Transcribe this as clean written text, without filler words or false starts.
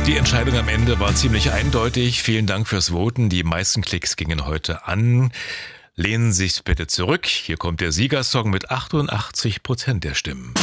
Die Entscheidung am Ende war ziemlich eindeutig. Vielen Dank fürs Voten. Die meisten Klicks gingen heute an. Lehnen Sie sich bitte zurück. Hier kommt der Siegersong mit 88% der Stimmen.